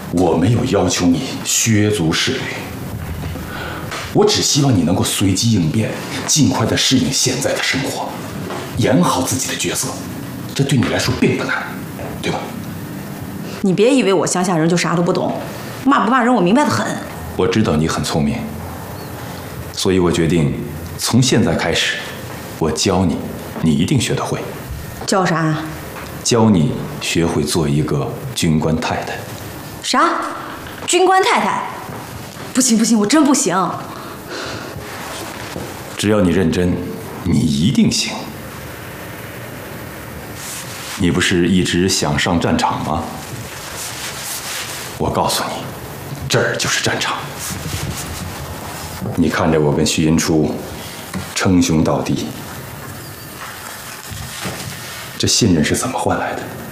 我没有要求你削足适履，我只希望你能够随机应变，尽快的适应现在的生活，演好自己的角色，这对你来说并不难，对吧？ 你别以为我乡下人就啥都不懂，骂不骂人我明白得很。 我知道你很聪明，所以我决定从现在开始，我教你，你一定学得会。 教啥？ 教你学会做一个军官太太。 啥？军官太太？不行不行，我真不行。 只要你认真，你一定行。你不是一直想上战场吗？我告诉你，这儿就是战场。你看着我跟徐银初称兄道弟，这信任是怎么换来的？